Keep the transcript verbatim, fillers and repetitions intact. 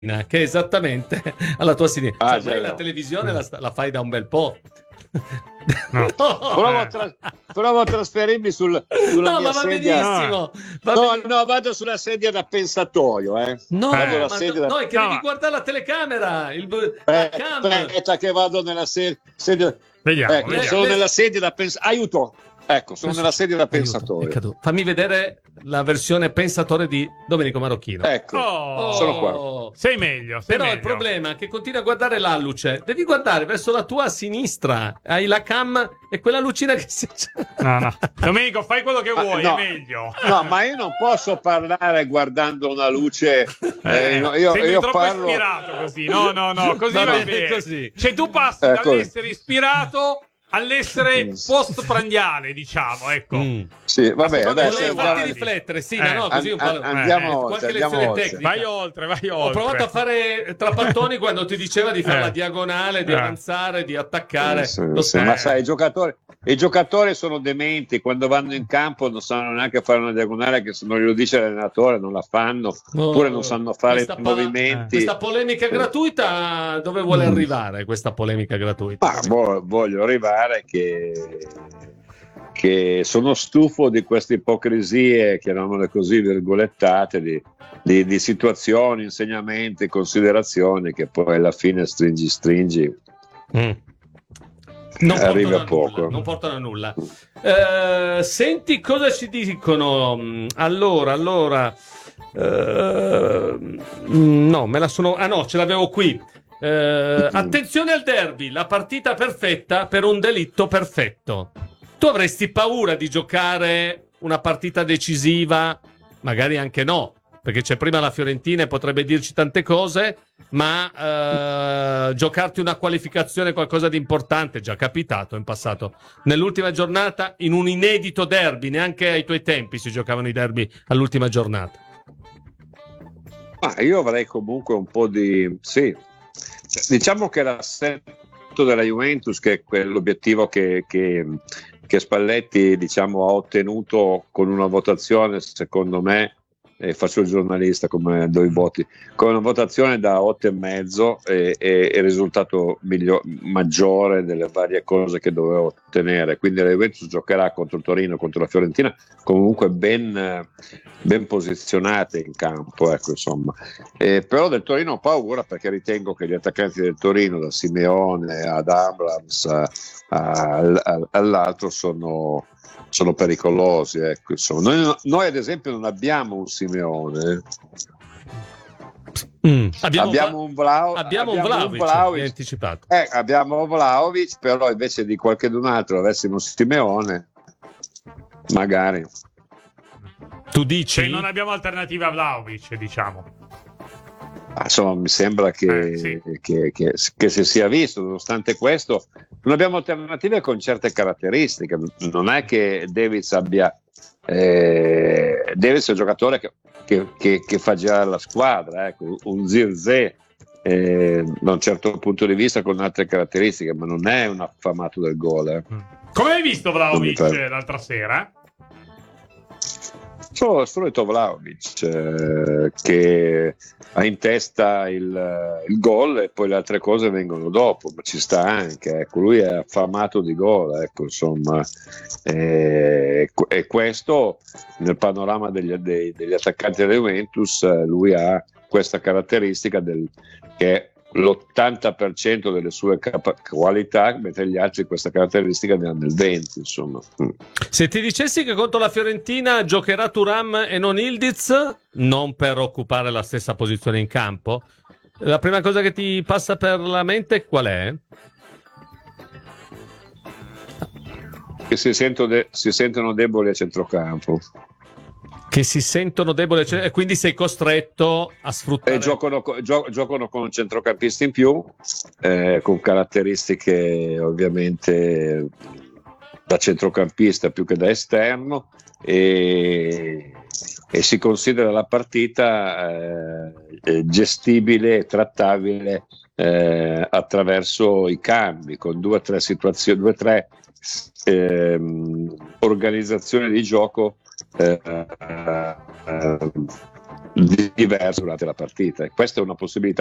che è esattamente alla tua sinistra. Ah, Cioè, già, la no. televisione la, sta- la fai da un bel po'. No. Provo a, tra- provo a trasferirmi sul- sulla No, mia ma va sedia. benissimo. Va No, beni- no, vado sulla sedia da pensatoio, eh. No, Vado Eh. alla ma sedia no, da... no, è che No, devi ma- guardare la telecamera, il, la Eh, cam. Aspetta che vado nella se- sedia. Vediamo, Ecco, vediamo. sono nella sedia da pensatoio. Aiuto! Ecco, sono nella sedia da Aiuto, è pensatoio. caduto. Fammi vedere la versione pensatore di Domenico Marocchino. Ecco, Oh, sono qua. sei meglio. Sei Però meglio. il problema è che continui a guardare l'alluce. Devi guardare verso la tua sinistra. Hai la cam e quella lucina che si... No, no. Domenico, fai quello che Ma vuoi, no. è meglio. No, ma io non posso parlare guardando una luce. eh, io io, Sembri io troppo parlo. ispirato così. No, no, no, così Va va bene, bene. così. Cioè, tu passi Ecco. dall'essere ispirato all'essere post-prandiale, diciamo, ecco. Mm. Sì, vabbè, Volevo adesso Volevo andiamo farti avanti. riflettere, sì, Eh, no, così un an- po'. an- andiamo eh, oltre, qualche andiamo lezione oltre. tecnica. Vai oltre, vai oltre. Ho provato a fare trapattoni quando ti diceva di fare Eh. la diagonale, di Eh. avanzare, di attaccare. Sì, Lo sì, Eh. ma sai, i giocatori, i giocatori sono dementi, quando vanno in campo non sanno neanche fare una diagonale, che se non glielo dice l'allenatore non la fanno, Oh, oppure non sanno fare questa i pa- movimenti. Questa polemica gratuita, dove vuole arrivare questa polemica gratuita? Ma vo- voglio arrivare che, che sono stufo di queste ipocrisie, chiamiamole così, virgolettate, di, di, di situazioni, insegnamenti, considerazioni che poi alla fine stringi stringi. Mm. Non Arrivi portano a poco. nulla, non portano a nulla. Eh, senti cosa ci dicono. Allora, allora. eh, no, me la sono. Ah no, ce l'avevo qui. Eh, attenzione al derby, la partita perfetta per un delitto perfetto. Tu avresti paura di giocare una partita decisiva? Magari anche no, perché c'è prima la Fiorentina e potrebbe dirci tante cose, ma eh, giocarti una qualificazione, qualcosa di importante, è già capitato in passato. Nell'ultima giornata, in un inedito derby, neanche ai tuoi tempi si giocavano i derby all'ultima giornata. Ma io avrei comunque un po' di... Sì, diciamo che l'assetto della Juventus, che è quell'obiettivo che, che, che Spalletti, diciamo, ha ottenuto con una votazione, secondo me, e faccio il giornalista come do i voti, con una votazione da otto e mezzo e il risultato miglior, maggiore delle varie cose che doveva ottenere. Quindi la Juventus giocherà contro il Torino, contro la Fiorentina, comunque ben, ben posizionate in campo, ecco, insomma. Eh, però del Torino ho paura, perché ritengo che gli attaccanti del Torino, da Simeone ad Abrams a, a, a, all'altro, sono sono pericolosi, ecco, insomma. Noi, noi ad esempio non abbiamo un Simeone, Mm. Abbiamo, abbiamo un Vlau- abbiamo, abbiamo un Vlahovic, un Vlahovic. mi hai anticipato. eh, abbiamo Vlahovic, però invece di qualcun altro avessimo Simeone, magari. Tu dici? Cioè, non abbiamo alternativa a Vlahovic, diciamo. Ah, insomma, mi sembra che, Eh, sì. che, che, che si sia visto. Nonostante questo, non abbiamo alternative con certe caratteristiche. Non è che Davids abbia eh, Davids è un giocatore che, che, che, che fa girare la squadra, ecco. Un Zirze eh, da un certo punto di vista, con altre caratteristiche, ma non è un affamato del gol, eh. Come hai visto Vlahovic Non mi pare. l'altra sera? Solo, solo il Vlahovic eh, che ha in testa il, il gol, e poi le altre cose vengono dopo, ma ci sta anche, ecco. Lui è affamato di gol, ecco, insomma, e, e questo nel panorama degli, dei, degli attaccanti della Juventus, eh, lui ha questa caratteristica del, che è l'ottanta per cento delle sue capa- qualità, mentre gli altri questa caratteristica ne hanno il venti, insomma. Mm. Se ti dicessi che contro la Fiorentina giocherà Thuram e non Ildiz, non per occupare la stessa posizione in campo, la prima cosa che ti passa per la mente qual è? Che si, sento de- si sentono deboli a centrocampo Che si sentono deboli, cioè, e quindi sei costretto a sfruttare. e giocano, co- gio- giocano con un centrocampista in più, eh, con caratteristiche ovviamente da centrocampista più che da esterno, e, e si considera la partita eh, gestibile e trattabile eh, attraverso i cambi, con due o tre situazioni, due o tre ehm, organizzazioni di gioco eh, eh, diverso durante la partita. Questa è una possibilità